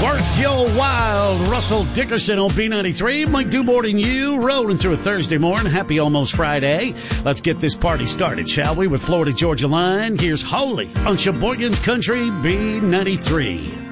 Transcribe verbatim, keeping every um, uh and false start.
Worth your while, Russell Dickerson on B ninety-three. Mike Dubort and you rolling through a Thursday morning. Happy almost Friday. Let's get this party started, shall we? With Florida Georgia Line. Here's Holy on Sheboygan's Country B ninety-three.